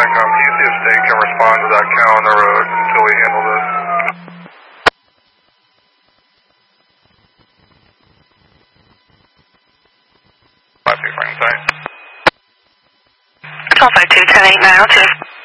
CENTCOM. Can you see if state can respond to that cow on the road until we handle this? Frame tight. 1202, 10-8 now,